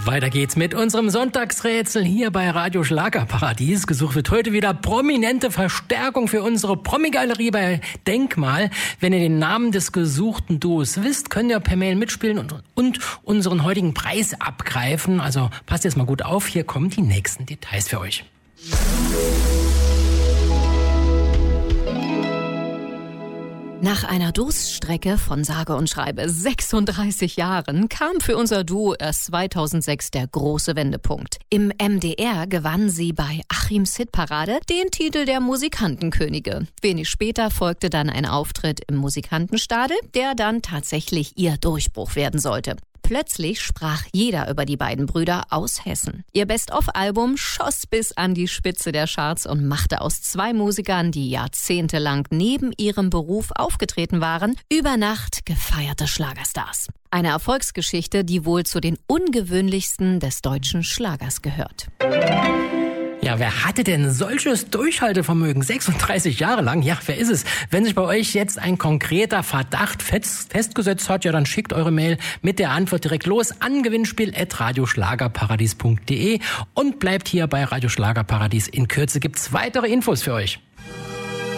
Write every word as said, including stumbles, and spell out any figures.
Weiter geht's mit unserem Sonntagsrätsel hier bei Radio Schlagerparadies. Gesucht wird heute wieder prominente Verstärkung für unsere Promi-Galerie bei Denkmal. Wenn ihr den Namen des gesuchten Duos wisst, könnt ihr per Mail mitspielen und, und unseren heutigen Preis abgreifen. Also passt jetzt mal gut auf, hier kommen die nächsten Details für euch. Nach einer Durststrecke von sage und schreibe sechsunddreißig Jahren kam für unser Duo erst zweitausendsechs der große Wendepunkt. Im M D R gewann sie bei Achims Hitparade den Titel der Musikantenkönige. Wenig später folgte dann ein Auftritt im Musikantenstadel, der dann tatsächlich ihr Durchbruch werden sollte. Plötzlich sprach jeder über die beiden Brüder aus Hessen. Ihr Best-of-Album schoss bis an die Spitze der Charts und machte aus zwei Musikern, die jahrzehntelang neben ihrem Beruf aufgetreten waren, über Nacht gefeierte Schlagerstars. Eine Erfolgsgeschichte, die wohl zu den ungewöhnlichsten des deutschen Schlagers gehört. Ja, wer hatte denn solches Durchhaltevermögen? sechsunddreißig Jahre lang? Ja, wer ist es? Wenn sich bei euch jetzt ein konkreter Verdacht fest, festgesetzt hat, ja, dann schickt eure Mail mit der Antwort direkt los an gewinnspiel at radioschlagerparadies punkt de und bleibt hier bei Radio Schlagerparadies. In Kürze gibt's weitere Infos für euch.